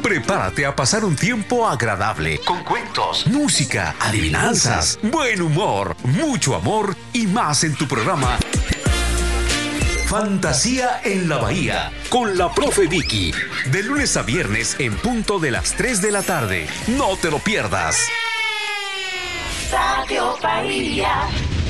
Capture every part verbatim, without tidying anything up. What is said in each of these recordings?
Prepárate a pasar un tiempo agradable con cuentos, música, adivinanzas, buen humor, mucho amor y más en tu programa Fantasía en la Bahía, con la profe Vicky, de lunes a viernes en punto de las tres de la tarde. No te lo pierdas. Radio Bahía.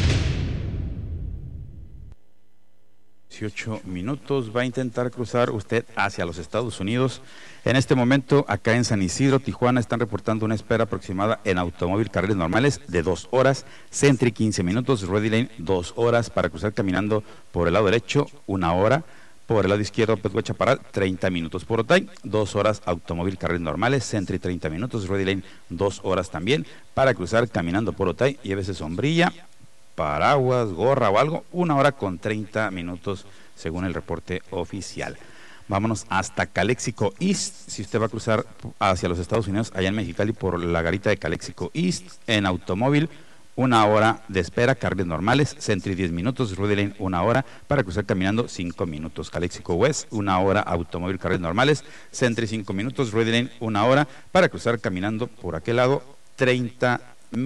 dieciocho minutos, va a intentar cruzar usted hacia los Estados Unidos. En este momento, acá en San Isidro, Tijuana, están reportando una espera aproximada en automóvil carriles normales de dos horas, Sentry quince minutos, Ready Lane dos horas para cruzar caminando por el lado derecho, una hora, por el lado izquierdo, Pedro Chaparral, treinta minutos por Otay, dos horas automóvil carriles normales, Sentry treinta minutos, Ready Lane dos horas también para cruzar caminando por Otay, llévese sombrilla, paraguas, gorra o algo, una hora con treinta minutos según el reporte oficial. Vámonos hasta Calexico East, si usted va a cruzar hacia los Estados Unidos, allá en Mexicali por la garita de Calexico East, en automóvil, una hora de espera, carriles normales, Sentry diez minutos, Rudy Lane una hora, para cruzar caminando cinco minutos, Calexico West, una hora, automóvil, carriles normales, Sentry cinco minutos, Rudy Lane una hora, para cruzar caminando por aquel lado treinta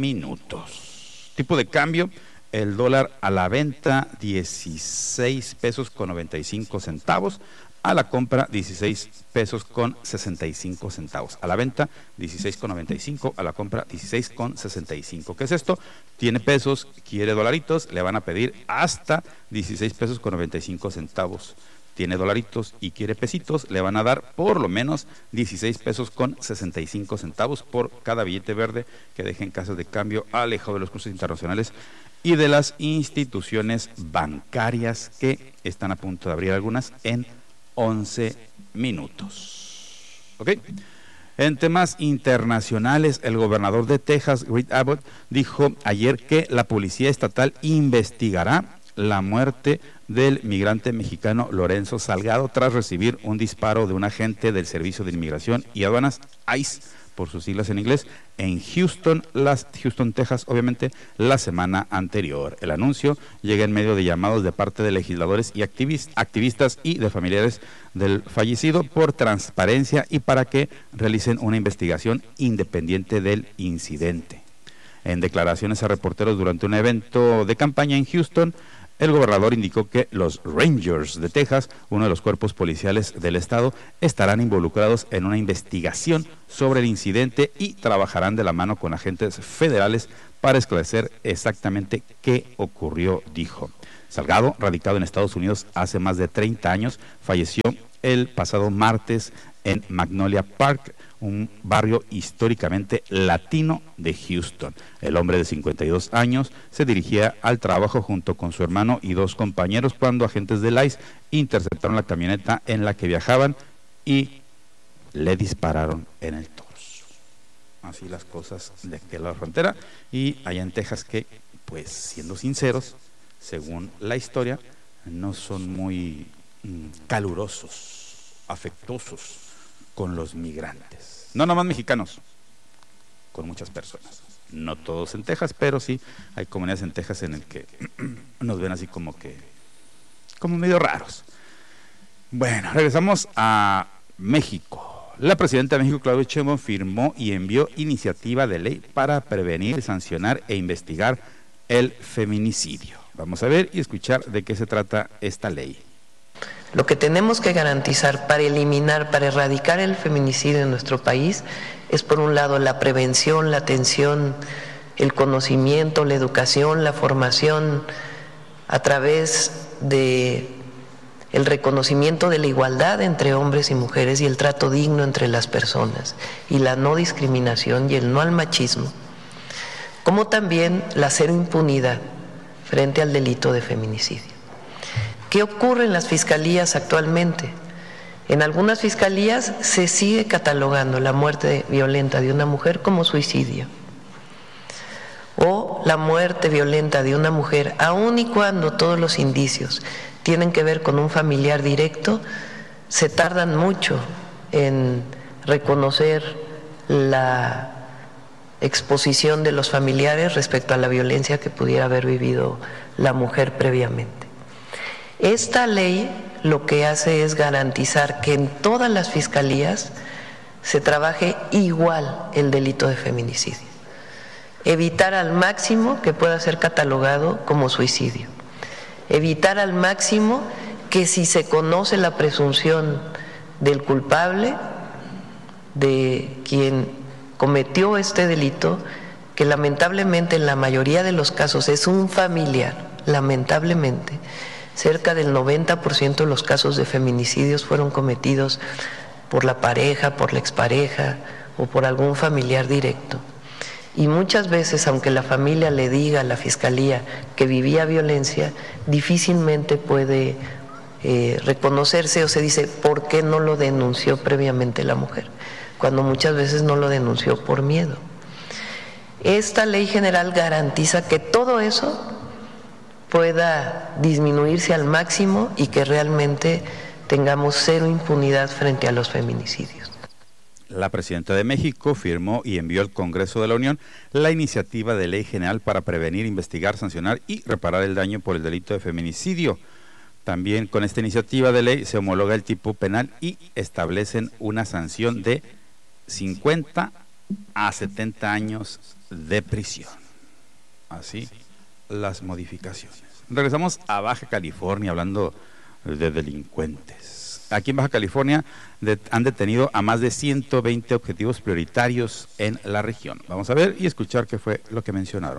minutos. Tipo de cambio, el dólar a la venta dieciséis pesos con noventa y cinco centavos, a la compra dieciséis pesos con sesenta y cinco centavos. A la venta dieciséis con noventa y cinco, a la compra dieciséis con sesenta y cinco. ¿Qué es esto? Tiene pesos, quiere dolaritos, le van a pedir hasta dieciséis pesos con noventa y cinco centavos. Tiene dolaritos y quiere pesitos, le van a dar por lo menos dieciséis pesos con sesenta y cinco centavos por cada billete verde que deje en casas de cambio, alejado de los cursos internacionales y de las instituciones bancarias, que están a punto de abrir algunas en once minutos. ¿Ok? En temas internacionales, el gobernador de Texas, Greg Abbott, dijo ayer que la policía estatal investigará la muerte del migrante mexicano Lorenzo Salgado tras recibir un disparo de un agente del Servicio de Inmigración y Aduanas, ICE, por sus siglas en inglés, en Houston, las, Houston, Texas, obviamente, la semana anterior. El anuncio llega en medio de llamados de parte de legisladores y activis, activistas y de familiares del fallecido por transparencia y para que realicen una investigación independiente del incidente. En declaraciones a reporteros durante un evento de campaña en Houston, el gobernador indicó que los Rangers de Texas, uno de los cuerpos policiales del estado, estarán involucrados en una investigación sobre el incidente y trabajarán de la mano con agentes federales para esclarecer exactamente qué ocurrió, dijo. Salgado, radicado en Estados Unidos hace más de treinta años, falleció el pasado martes en Magnolia Park, un barrio históricamente latino de Houston. El hombre de cincuenta y dos años se dirigía al trabajo junto con su hermano y dos compañeros cuando agentes del ICE interceptaron la camioneta en la que viajaban y le dispararon en el torso. Así las cosas de aquel lado de la frontera. Y allá en Texas, que, pues, siendo sinceros, según la historia, no son muy mm, calurosos, afectuosos con los migrantes. No nomás mexicanos, con muchas personas. No todos en Texas, pero sí hay comunidades en Texas en el que nos ven así como que, como medio raros. Bueno, regresamos a México. La presidenta de México, Claudia Sheinbaum, firmó y envió iniciativa de ley para prevenir, sancionar e investigar el feminicidio. Vamos a ver y escuchar de qué se trata esta ley. Lo que tenemos que garantizar para eliminar, para erradicar el feminicidio en nuestro país es, por un lado, la prevención, la atención, el conocimiento, la educación, la formación a través de el reconocimiento de la igualdad entre hombres y mujeres y el trato digno entre las personas y la no discriminación y el no al machismo, como también la cero impunidad frente al delito de feminicidio. ¿Qué ocurre en las fiscalías actualmente? En algunas fiscalías se sigue catalogando la muerte violenta de una mujer como suicidio, o la muerte violenta de una mujer, aun y cuando todos los indicios tienen que ver con un familiar directo, se tardan mucho en reconocer la exposición de los familiares respecto a la violencia que pudiera haber vivido la mujer previamente. Esta ley lo que hace es garantizar que en todas las fiscalías se trabaje igual el delito de feminicidio. Evitar al máximo que pueda ser catalogado como suicidio. Evitar al máximo que si se conoce la presunción del culpable, de quien cometió este delito, que lamentablemente en la mayoría de los casos es un familiar, lamentablemente, cerca del noventa por ciento de los casos de feminicidios fueron cometidos por la pareja, por la expareja o por algún familiar directo. Y muchas veces, aunque la familia le diga a la fiscalía que vivía violencia, difícilmente puede eh, reconocerse o se dice, ¿por qué no lo denunció previamente la mujer? Cuando muchas veces no lo denunció por miedo. Esta ley general garantiza que todo eso pueda disminuirse al máximo y que realmente tengamos cero impunidad frente a los feminicidios. La presidenta de México firmó y envió al Congreso de la Unión la iniciativa de ley general para prevenir, investigar, sancionar y reparar el daño por el delito de feminicidio. También con esta iniciativa de ley se homologa el tipo penal y establecen una sanción de cincuenta a setenta años de prisión. Así las modificaciones. Regresamos a Baja California hablando de delincuentes. Aquí en Baja California de, han detenido a más de ciento veinte objetivos prioritarios en la región. Vamos a ver y escuchar qué fue lo que mencionaron.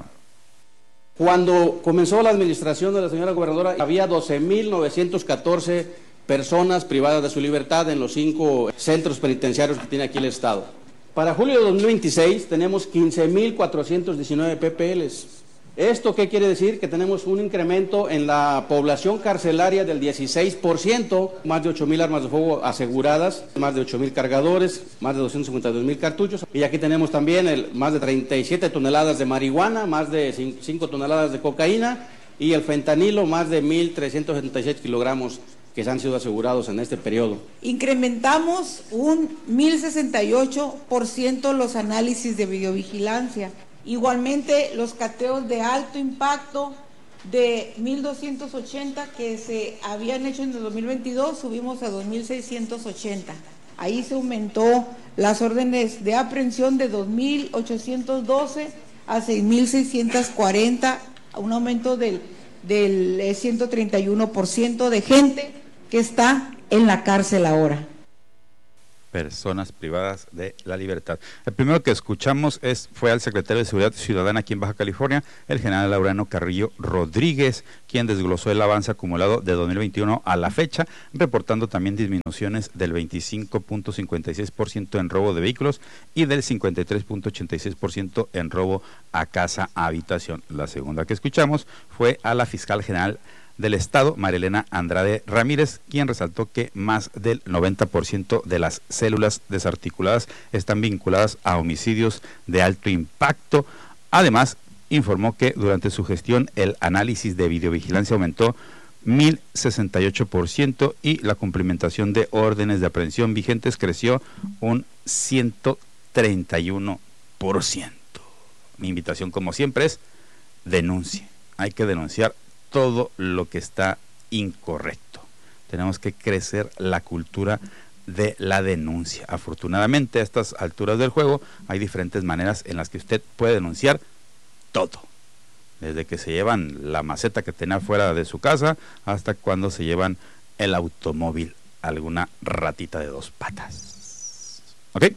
Cuando comenzó la administración de la señora gobernadora, había doce mil novecientos catorce personas privadas de su libertad en los cinco centros penitenciarios que tiene aquí el Estado. Para julio de dos mil veintiséis tenemos quince mil cuatrocientos diecinueve P P Ls. ¿Esto qué quiere decir? Que tenemos un incremento en la población carcelaria del dieciséis por ciento, más de ocho mil armas de fuego aseguradas, más de ocho mil cargadores, más de doscientos cincuenta y dos mil cartuchos. Y aquí tenemos también el, más de treinta y siete toneladas de marihuana, más de cinco toneladas de cocaína y el fentanilo, más de mil trescientos setenta y seis kilogramos que se han sido asegurados en este periodo. Incrementamos un mil sesenta y ocho por ciento los análisis de videovigilancia. Igualmente, los cateos de alto impacto de mil doscientos ochenta que se habían hecho en el dos mil veintidós, subimos a dos mil seiscientos ochenta. Ahí se aumentó las órdenes de aprehensión de dos mil ochocientos doce a seis mil seiscientos cuarenta, un aumento del, del ciento treinta y uno por ciento de gente que está en la cárcel ahora. Personas privadas de la libertad. El primero que escuchamos es fue al secretario de Seguridad Ciudadana aquí en Baja California, el general Laureano Carrillo Rodríguez, quien desglosó el avance acumulado de dos mil veintiuno a la fecha, reportando también disminuciones del veinticinco punto cincuenta y seis por ciento en robo de vehículos y del cincuenta y tres punto ochenta y seis por ciento en robo a casa habitación. La segunda que escuchamos fue a la fiscal general del Estado, Marilena Andrade Ramírez, quien resaltó que más del noventa por ciento de las células desarticuladas están vinculadas a homicidios de alto impacto. Además, informó que durante su gestión el análisis de videovigilancia aumentó mil sesenta y ocho por ciento y la cumplimentación de órdenes de aprehensión vigentes creció un ciento treinta y uno por ciento. Mi invitación, como siempre, es denuncie. Hay que denunciar todo lo que está incorrecto. Tenemos que crecer la cultura de la denuncia. Afortunadamente, a estas alturas del juego hay diferentes maneras en las que usted puede denunciar todo. Desde que se llevan la maceta que tenía fuera de su casa hasta cuando se llevan el automóvil, alguna ratita de dos patas. ¿Ok?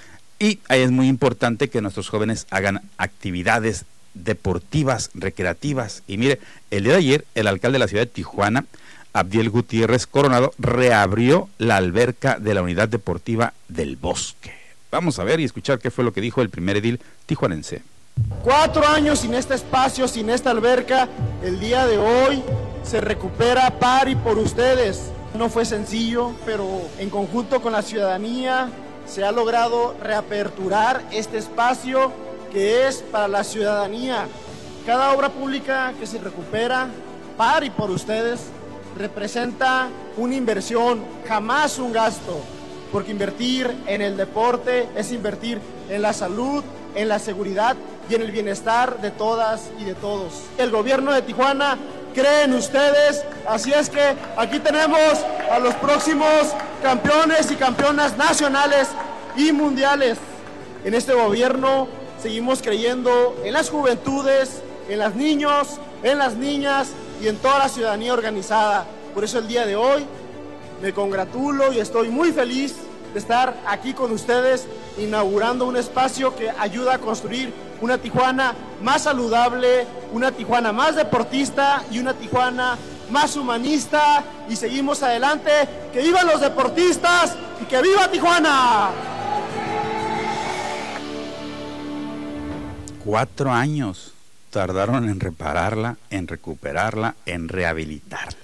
Y ahí es muy importante que nuestros jóvenes hagan actividades deportivas, recreativas. Y mire, el día de ayer, el alcalde de la ciudad de Tijuana, Abdiel Gutiérrez Coronado, reabrió la alberca de la unidad deportiva del Bosque. Vamos a ver y escuchar qué fue lo que dijo el primer edil tijuanense. Cuatro años sin este espacio, sin esta alberca, el día de hoy se recupera par y por ustedes. No fue sencillo, pero en conjunto con la ciudadanía se ha logrado reaperturar este espacio que es para la ciudadanía. Cada obra pública que se recupera par y por ustedes representa una inversión, jamás un gasto, porque invertir en el deporte es invertir en la salud, en la seguridad y en el bienestar de todas y de todos. El gobierno de Tijuana cree en ustedes, así es que aquí tenemos a los próximos campeones y campeonas nacionales y mundiales. En este gobierno seguimos creyendo en las juventudes, en los niños, en las niñas y en toda la ciudadanía organizada. Por eso el día de hoy me congratulo y estoy muy feliz de estar aquí con ustedes inaugurando un espacio que ayuda a construir una Tijuana más saludable, una Tijuana más deportista y una Tijuana más humanista. Y seguimos adelante. ¡Que vivan los deportistas y que viva Tijuana! Cuatro años tardaron en repararla, en recuperarla, en rehabilitarla.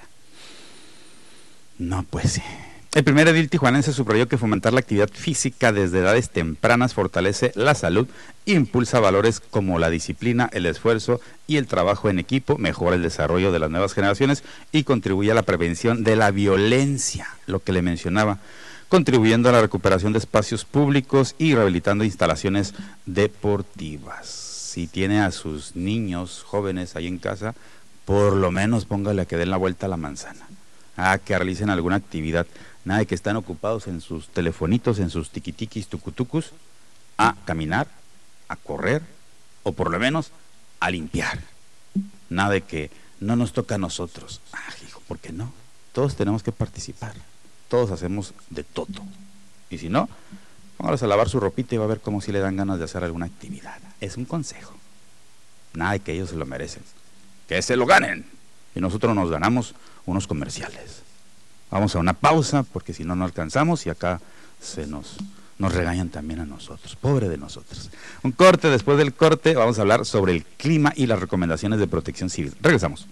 No, pues sí. El primer edil tijuanense subrayó que fomentar la actividad física desde edades tempranas fortalece la salud, impulsa valores como la disciplina, el esfuerzo y el trabajo en equipo, mejora el desarrollo de las nuevas generaciones y contribuye a la prevención de la violencia, lo que le mencionaba, contribuyendo a la recuperación de espacios públicos y rehabilitando instalaciones deportivas. Si tiene a sus niños jóvenes ahí en casa, por lo menos póngale a que den la vuelta a la manzana, a que realicen alguna actividad. Nada de que están ocupados en sus telefonitos, en sus tiquitiquis, tucutucus, a caminar, a correr, o por lo menos a limpiar. Nada de que no nos toca a nosotros. Ah, hijo, ¿por qué no? Todos tenemos que participar. Todos hacemos de todo. Y si no, póngalos a lavar su ropita y va a ver cómo si le dan ganas de hacer alguna actividad. Es un consejo. Nada de que ellos se lo merecen. Que se lo ganen. Y nosotros nos ganamos unos comerciales. Vamos a una pausa porque si no, no alcanzamos y acá se nos, nos regañan también a nosotros. Pobre de nosotros. Un corte, después del corte vamos a hablar sobre el clima y las recomendaciones de protección civil. Regresamos.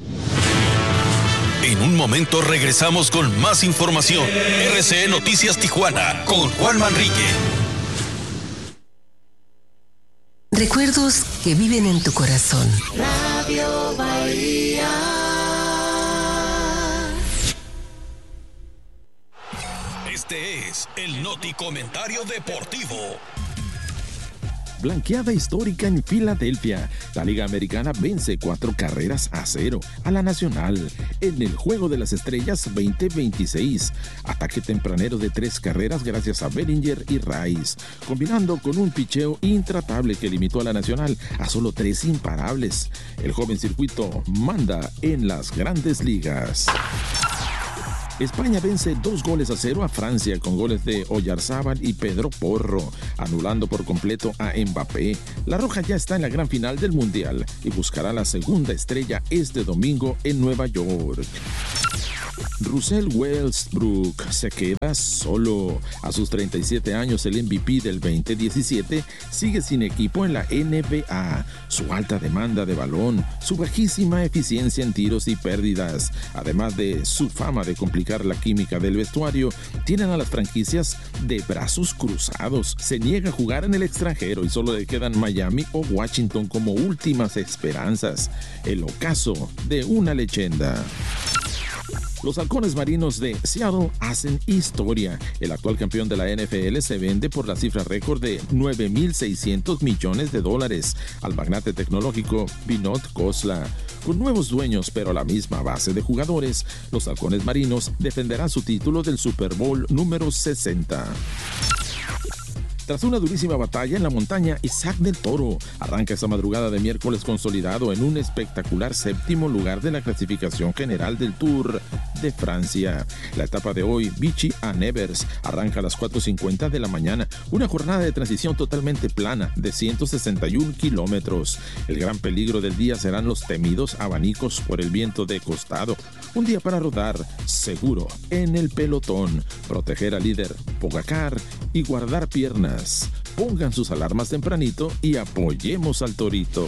En un momento regresamos con más información. R C E Noticias Tijuana con Juan Manrique. Recuerdos que viven en tu corazón. Radio Bahía. Este es el Noti Comentario Deportivo. Blanqueada histórica en Filadelfia. La Liga Americana vence cuatro carreras a cero a la Nacional en el Juego de las Estrellas veinte veintiséis. Ataque tempranero de tres carreras gracias a Bellinger y Rice, combinando con un picheo intratable que limitó a la Nacional a solo tres imparables. El joven circuito manda en las Grandes Ligas. España vence dos goles a cero a Francia con goles de Oyarzábal y Pedro Porro, anulando por completo a Mbappé. La Roja ya está en la gran final del Mundial y buscará la segunda estrella este domingo en Nueva York. Russell Westbrook se queda solo. A sus treinta y siete años, el M V P del veinte diecisiete sigue sin equipo en la N B A. Su alta demanda de balón, su bajísima eficiencia en tiros y pérdidas, además de su fama de complicar la química del vestuario, tienen a las franquicias de brazos cruzados. Se niega a jugar en el extranjero y solo le quedan Miami o Washington como últimas esperanzas. El ocaso de una leyenda. Los halcones marinos de Seattle hacen historia. El actual campeón de la N F L se vende por la cifra récord de nueve mil seiscientos millones de dólares al magnate tecnológico Vinod Khosla. Con nuevos dueños pero a la misma base de jugadores, los halcones marinos defenderán su título del Super Bowl número sesenta. Tras una durísima batalla en la montaña, Isaac del Toro arranca esta madrugada de miércoles consolidado en un espectacular séptimo lugar de la clasificación general del Tour de Francia. La etapa de hoy, Vichy a Nevers, arranca a las cuatro cincuenta de la mañana, una jornada de transición totalmente plana de ciento sesenta y un kilómetros. El gran peligro del día serán los temidos abanicos por el viento de costado. Un día para rodar seguro en el pelotón, proteger al líder Pogacar y guardar piernas. Pongan sus alarmas tempranito y apoyemos al Torito.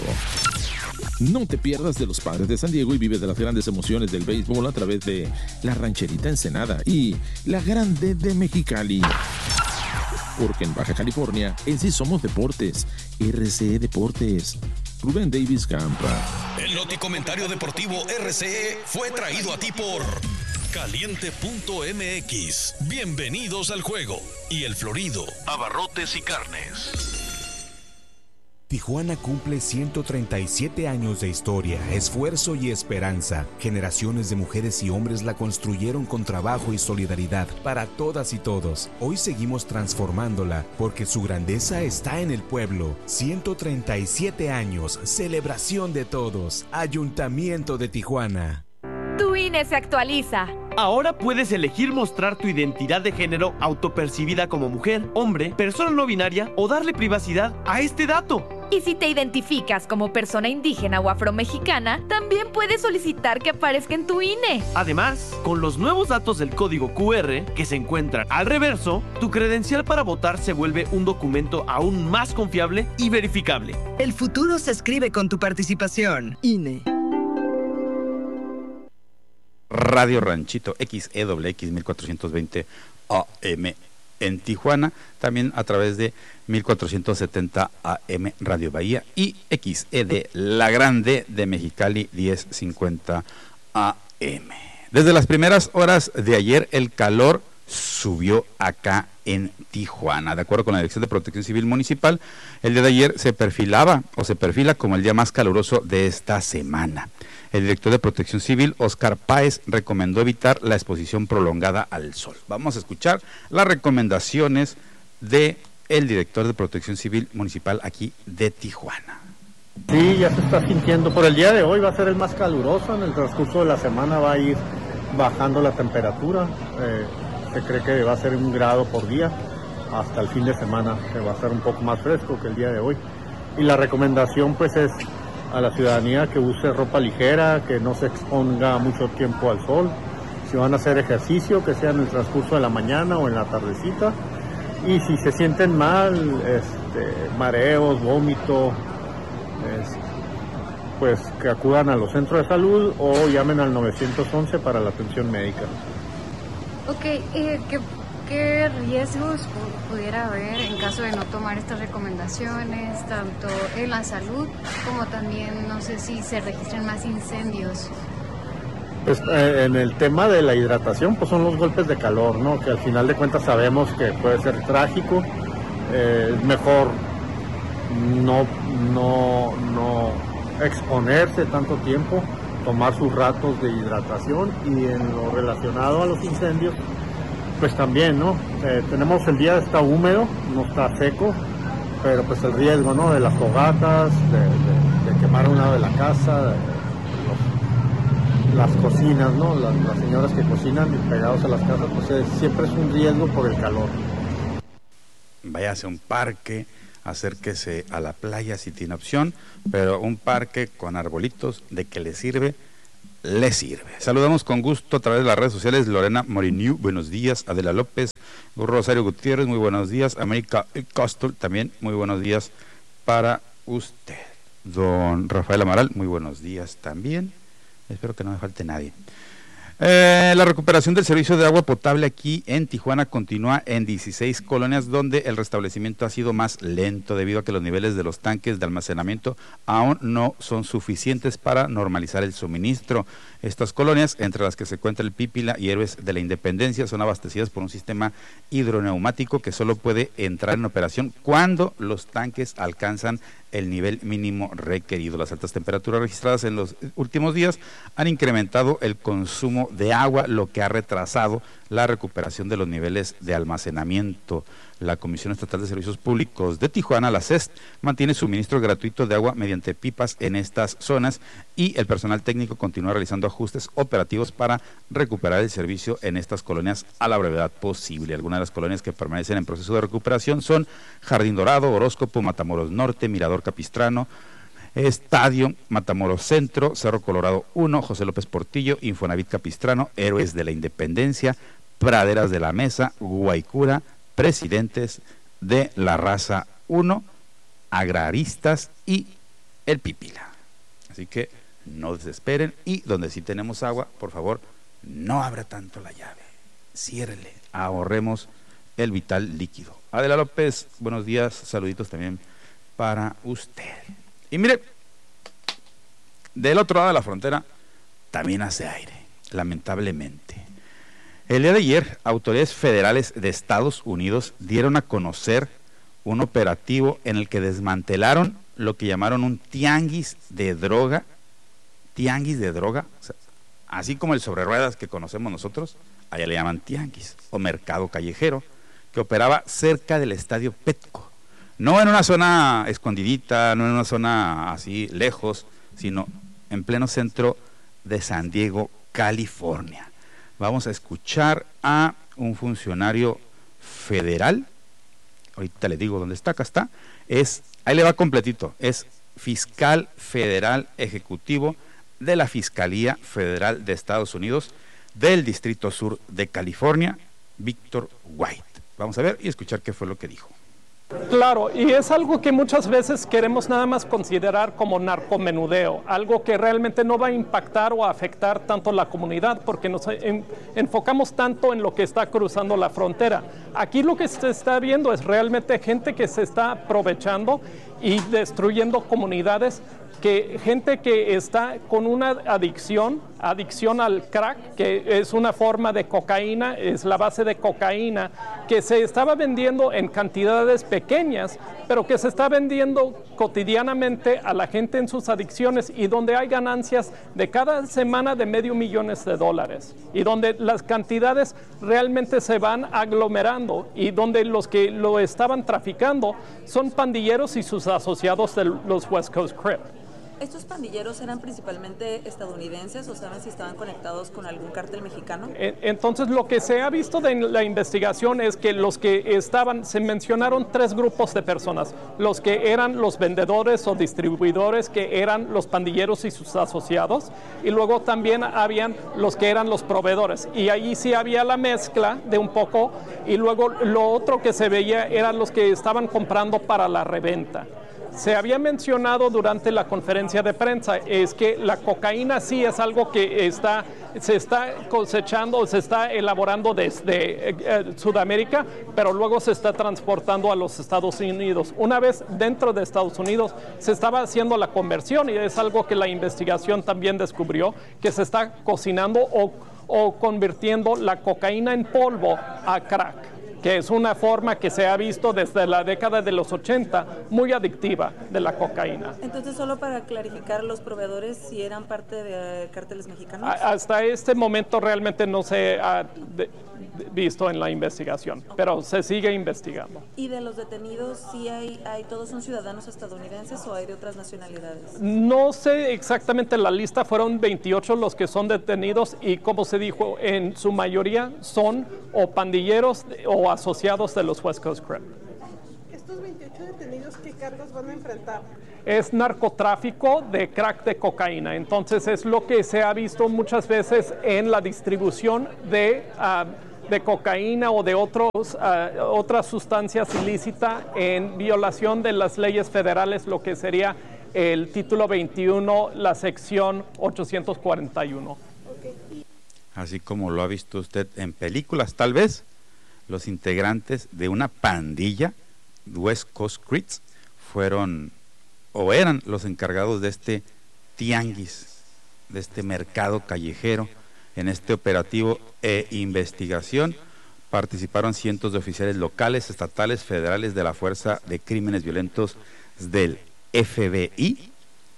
No te pierdas de los Padres de San Diego y vive de las grandes emociones del béisbol a través de la Rancherita Ensenada y la Grande de Mexicali. Porque en Baja California en sí somos deportes. R C E Deportes. Rubén Davis Campa. El Noti Comentario Deportivo R C E fue traído a ti por Caliente punto M X. Bienvenidos al juego. Y El Florido, abarrotes y carnes. Tijuana cumple ciento treinta y siete años de historia, esfuerzo y esperanza. Generaciones de mujeres y hombres la construyeron con trabajo y solidaridad para todas y todos. Hoy seguimos transformándola porque su grandeza está en el pueblo. ciento treinta y siete años, celebración de todos. Ayuntamiento de Tijuana. Tu I N E se actualiza. Ahora puedes elegir mostrar tu identidad de género autopercibida como mujer, hombre, persona no binaria o darle privacidad a este dato. Y si te identificas como persona indígena o afromexicana, también puedes solicitar que aparezca en tu I N E. Además, con los nuevos datos del código Q R que se encuentran al reverso, tu credencial para votar se vuelve un documento aún más confiable y verificable. El futuro se escribe con tu participación. I N E. Radio Ranchito X E W X mil cuatrocientos veinte A M en Tijuana, también a través de mil cuatrocientos setenta A M Radio Bahía y X E D La Grande de Mexicali diez cincuenta A M. Desde las primeras horas de ayer el calor subió acá en Tijuana. De acuerdo con la Dirección de Protección Civil Municipal, el día de ayer se perfilaba o se perfila como el día más caluroso de esta semana. El director de Protección Civil, Oscar Páez, recomendó evitar la exposición prolongada al sol. Vamos a escuchar las recomendaciones de el director de Protección Civil Municipal aquí de Tijuana. Sí, ya se está sintiendo. Por el día de hoy va a ser el más caluroso. En el transcurso de la semana va a ir bajando la temperatura. Eh, se cree que va a ser un grado por día. Hasta el fin de semana se va a hacer un poco más fresco que el día de hoy. Y la recomendación pues es a la ciudadanía que use ropa ligera, que no se exponga mucho tiempo al sol. Si van a hacer ejercicio, que sea en el transcurso de la mañana o en la tardecita. Y si se sienten mal, este, mareos, vómito, es, pues que acudan a los centros de salud o llamen al nueve once para la atención médica. Ok, eh, ¿qué, ¿qué riesgos pudiera haber en caso de no tomar estas recomendaciones, tanto en la salud como también, no sé si se registran más incendios? Pues eh, en el tema de la hidratación, pues son los golpes de calor, ¿no? Que al final de cuentas sabemos que puede ser trágico. Eh, es mejor no, no, no exponerse tanto tiempo, tomar sus ratos de hidratación. Y en lo relacionado a los incendios, pues también, ¿no? Eh, tenemos el día está húmedo, no está seco, pero pues el riesgo, ¿no? De las fogatas, de, de, de quemar un lado de la casa, de, los, las cocinas, ¿no? Las, las señoras que cocinan pegados a las casas, pues es, siempre es un riesgo por el calor. Váyase a un parque, acérquese a la playa si tiene opción, pero un parque con arbolitos, ¿de qué le sirve? Le sirve. Saludamos con gusto a través de las redes sociales Lorena Moriniu, buenos días. Adela López, Rosario Gutiérrez, muy buenos días. América Costul, también muy buenos días para usted. Don Rafael Amaral, muy buenos días también. Espero que no me falte nadie. Eh, la recuperación del servicio de agua potable aquí en Tijuana continúa en dieciséis colonias donde el restablecimiento ha sido más lento debido a que los niveles de los tanques de almacenamiento aún no son suficientes para normalizar el suministro. Estas colonias, entre las que se encuentra el Pípila y Héroes de la Independencia, son abastecidas por un sistema hidroneumático que solo puede entrar en operación cuando los tanques alcanzan el nivel mínimo requerido. Las altas temperaturas registradas en los últimos días han incrementado el consumo de agua, lo que ha retrasado la recuperación de los niveles de almacenamiento. La Comisión Estatal de Servicios Públicos de Tijuana, la C E S, mantiene suministro gratuito de agua mediante pipas en estas zonas y el personal técnico continúa realizando ajustes operativos para recuperar el servicio en estas colonias a la brevedad posible. Algunas de las colonias que permanecen en proceso de recuperación son Jardín Dorado, Horóscopo, Matamoros Norte, Mirador Capistrano, Estadio, Matamoros Centro, Cerro Colorado uno, José López Portillo, Infonavit Capistrano, Héroes de la Independencia, Praderas de la Mesa, Guaycura, Presidentes de la Raza uno, Agraristas y el Pípila. Así que no desesperen y donde sí tenemos agua, por favor, no abra tanto la llave, ciérrele, ahorremos el vital líquido. Adela López, buenos días, saluditos también para usted. Y mire, del otro lado de la frontera también hace aire, lamentablemente. El día de ayer, autoridades federales de Estados Unidos dieron a conocer un operativo en el que desmantelaron lo que llamaron un tianguis de droga, tianguis de droga, o sea, así como el sobre ruedas que conocemos nosotros, allá le llaman tianguis o mercado callejero, que operaba cerca del estadio Petco, no en una zona escondidita, no en una zona así lejos, sino en pleno centro de San Diego, California. Vamos a escuchar a un funcionario federal, ahorita le digo dónde está, acá está, es, ahí le va completito, es fiscal federal ejecutivo de la Fiscalía Federal de Estados Unidos del Distrito Sur de California, Víctor White. Vamos a ver y escuchar qué fue lo que dijo. Claro, y es algo que muchas veces queremos nada más considerar como narcomenudeo, algo que realmente no va a impactar o a afectar tanto la comunidad porque nos en, enfocamos tanto en lo que está cruzando la frontera. Aquí lo que se está viendo es realmente gente que se está aprovechando y destruyendo comunidades, que gente que está con una adicción, adicción al crack, que es una forma de cocaína, es la base de cocaína, que se estaba vendiendo en cantidades pequeñas, pero que se está vendiendo cotidianamente a la gente en sus adicciones y donde hay ganancias de cada semana de medio millones de dólares y donde las cantidades realmente se van aglomerando y donde los que lo estaban traficando son pandilleros y sus asociados de los West Coast Crip. ¿Estos pandilleros eran principalmente estadounidenses o saben si estaban conectados con algún cártel mexicano? Entonces lo que se ha visto de la investigación es que los que estaban, se mencionaron tres grupos de personas, los que eran los vendedores o distribuidores, que eran los pandilleros y sus asociados, y luego también habían los que eran los proveedores, y ahí sí había la mezcla de un poco, y luego lo otro que se veía eran los que estaban comprando para la reventa. Se había mencionado durante la conferencia de prensa es que la cocaína sí es algo que está, se está cosechando, se está elaborando desde eh, Sudamérica, pero luego se está transportando a los Estados Unidos. Una vez dentro de Estados Unidos se estaba haciendo la conversión y es algo que la investigación también descubrió, que se está cocinando o, o convirtiendo la cocaína en polvo a crack, que es una forma que se ha visto desde la década de los ochenta, muy adictiva de la cocaína. Entonces, solo para clarificar, ¿los proveedores sí eran parte de cárteles mexicanos? A, hasta este momento realmente no se ha de, de, visto en la investigación, okay, pero se sigue investigando. ¿Y de los detenidos, sí hay, hay todos son ciudadanos estadounidenses o hay de otras nacionalidades? No sé exactamente la lista, fueron veintiocho los que son detenidos y como se dijo, en su mayoría son o pandilleros o asociados de los West Coast Crip. ¿Estos veintiocho detenidos qué cargos van a enfrentar? Es narcotráfico de crack de cocaína, entonces es lo que se ha visto muchas veces en la distribución de, uh, de cocaína o de otros, uh, otras sustancias ilícitas en violación de las leyes federales, lo que sería el título veintiuno, la sección ochocientos cuarenta y uno. Okay. Así como lo ha visto usted en películas, tal vez, los integrantes de una pandilla, West Coast Crips, fueron o eran los encargados de este tianguis, de este mercado callejero. En este operativo e investigación participaron cientos de oficiales locales, estatales, federales de la Fuerza de Crímenes Violentos del F B I,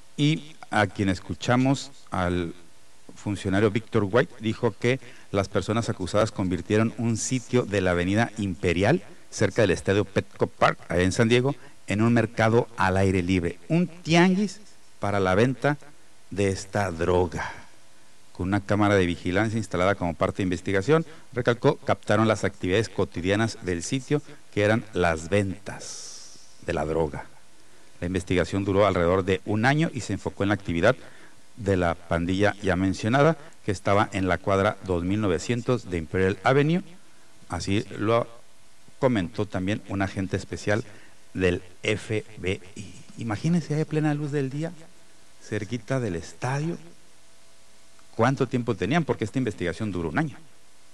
y a quien escuchamos, al funcionario Víctor White, dijo que las personas acusadas convirtieron un sitio de la avenida Imperial, cerca del estadio Petco Park, allá en San Diego, en un mercado al aire libre, un tianguis para la venta de esta droga. Con una cámara de vigilancia instalada como parte de investigación, recalcó, captaron las actividades cotidianas del sitio, que eran las ventas de la droga. La investigación duró alrededor de un año y se enfocó en la actividad de la pandilla ya mencionada, que estaba en la cuadra dos mil novecientos de Imperial Avenue. Así lo comentó también un agente especial del F B I. Imagínense ahí a plena luz del día, cerquita del estadio. ¿Cuánto tiempo tenían? Porque esta investigación duró un año.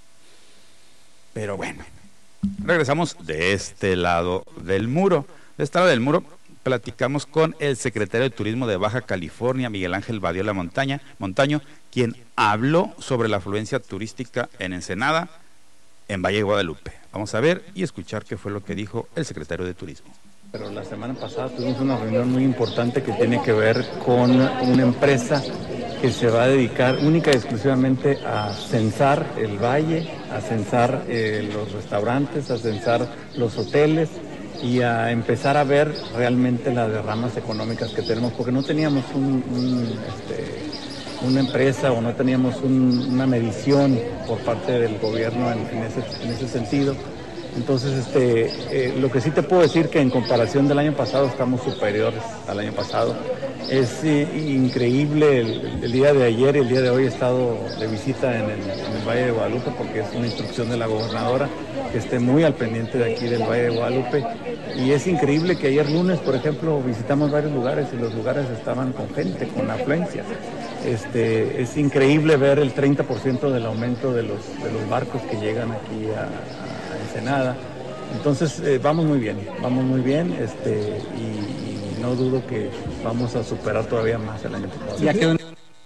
Pero bueno, regresamos de este lado del muro. De este lado del muro platicamos con el secretario de Turismo de Baja California, Miguel Ángel Badiola Montaña, Montaño, quien habló sobre la afluencia turística en Ensenada, en Valle de Guadalupe. Vamos a ver y escuchar qué fue lo que dijo el secretario de Turismo. pero la semana pasada tuvimos una reunión muy importante que tiene que ver con una empresa que se va a dedicar única y exclusivamente a censar el valle, a censar eh, los restaurantes, a censar los hoteles y a empezar a ver realmente las derramas económicas que tenemos, porque no teníamos un, un, este, una empresa o no teníamos un, una medición por parte del gobierno en, en, ese, en ese sentido. Entonces, este, eh, lo que sí te puedo decir que en comparación del año pasado estamos superiores al año pasado. Es eh, increíble, el, el día de ayer y el día de hoy he estado de visita en el, en el Valle de Guadalupe porque es una instrucción de la gobernadora que esté muy al pendiente de aquí del Valle de Guadalupe. Y es increíble que ayer lunes, por ejemplo, visitamos varios lugares y los lugares estaban con gente, con afluencia. Este, es increíble ver el treinta por ciento del aumento de los, de los barcos que llegan aquí a, a Ensenada. Entonces eh, vamos muy bien, vamos muy bien este, y, y no dudo que vamos a superar todavía más el año pasado.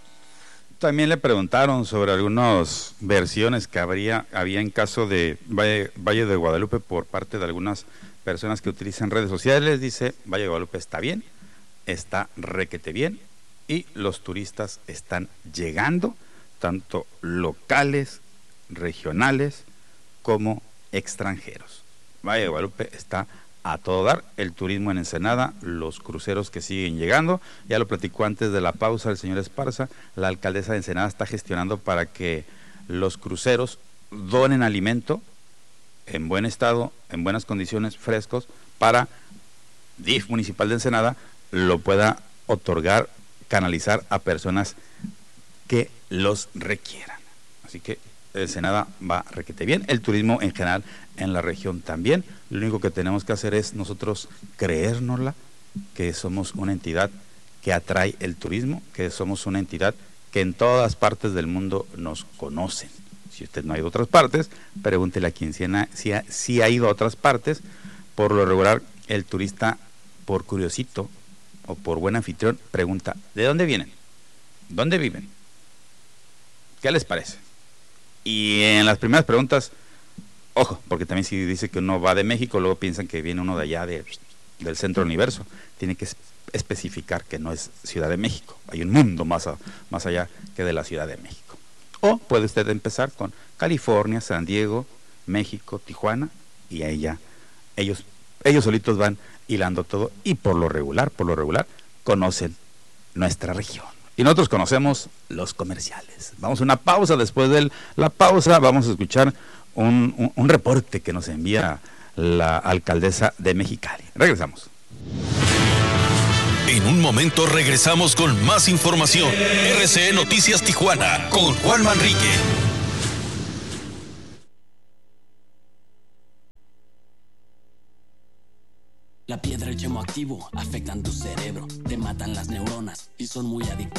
También le preguntaron sobre algunas versiones que habría, había en caso de Valle, Valle de Guadalupe por parte de algunas personas que utilizan redes sociales. Dice, Valle de Guadalupe está bien, está requete bien y los turistas están llegando, tanto locales, regionales como extranjeros. Valle de Guadalupe está a todo dar, el turismo en Ensenada, los cruceros que siguen llegando, ya lo platicó antes de la pausa el señor Esparza, la alcaldesa de Ensenada está gestionando para que los cruceros donen alimento en buen estado, en buenas condiciones, frescos, para D I F municipal de Ensenada lo pueda otorgar, canalizar a personas que los requieran. Así que Ensenada va requete bien, el turismo en general en la región también. Lo único que tenemos que hacer es nosotros creérnosla, que somos una entidad que atrae el turismo, que somos una entidad que en todas partes del mundo nos conocen. Si usted no ha ido a otras partes, pregúntele a quien si ha, si ha ido a otras partes. Por lo regular, el turista, por curiosito o por buen anfitrión, pregunta, ¿de dónde vienen? ¿Dónde viven? ¿Qué les parece? Y en las primeras preguntas, ojo, porque también si dice que uno va de México, luego piensan que viene uno de allá de, del centro del universo. Tiene que especificar que no es Ciudad de México. Hay un mundo más, a, más allá que de la Ciudad de México. O puede usted empezar con California, San Diego, México, Tijuana, y ahí ya ellos, ellos solitos van hilando todo y por lo regular, por lo regular, conocen nuestra región. Y nosotros conocemos los comerciales. Vamos a una pausa, después de la pausa vamos a escuchar un, un, un reporte que nos envía la alcaldesa de Mexicali. Regresamos. En un momento regresamos con más información. R C E Noticias Tijuana con Juan Manrique. La piedra y el yemo activo afectan tu cerebro, te matan las neuronas y son muy adictivos.